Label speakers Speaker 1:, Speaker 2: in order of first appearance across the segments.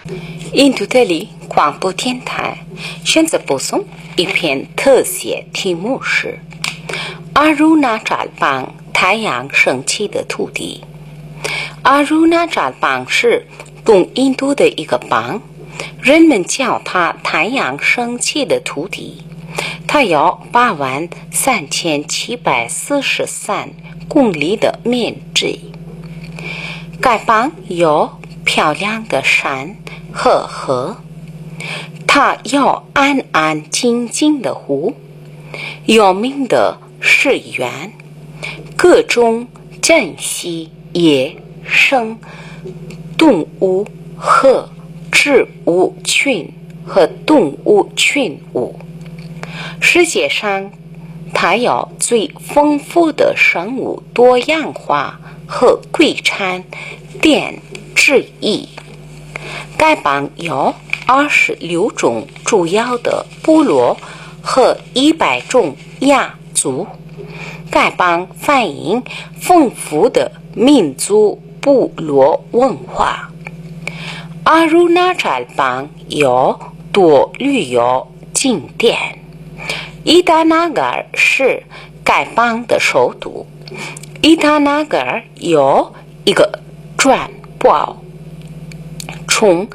Speaker 1: 印度德里广播电台选择播送一篇特写，题目是阿鲁纳扎邦太阳升起的土地。阿鲁纳扎邦是东印度的一个邦，人们叫它太阳升起的土地。它有83743公里的面积。该邦有漂亮的山和河，它有安安静静的湖，有名的寺院，各种珍稀野生动物和植物群和动物群物。世界上它有最丰富的生物多样化和贵产点之一。该邦有26种主要的部落和100种亚族。该邦反映丰富的民族部落文化。阿鲁纳扎邦有多旅游景点。伊达纳格尔是该邦的首都。伊达纳格尔有一个转堡，从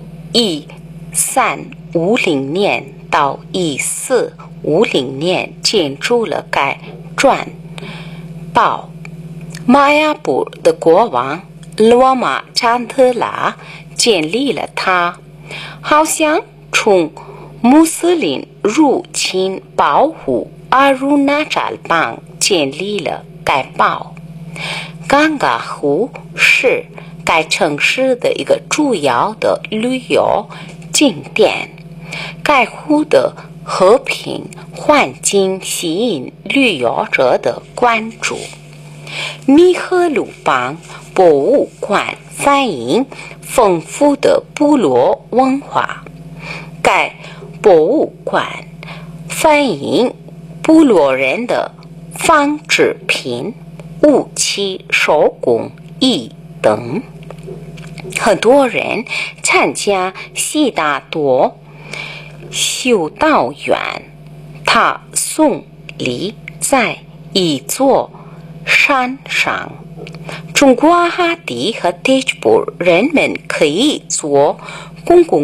Speaker 1: 1350年到1450年建筑了该转堡。玛雅部的国王罗马詹特拉建立了它，好像从穆斯林入侵保护阿鲁纳扎邦建立了该堡。冈嘎湖是该城市的一个主要的旅游景点。该湖的和平环境吸引旅游者的关注。米赫鲁邦博物馆反映丰富的部落文化。该博物馆反映部落人的纺织品、武器、手工艺等。很多人参加悉达多修道院，他耸立在一座山上。从瓜哈蒂和迪吉布，人们可以坐公共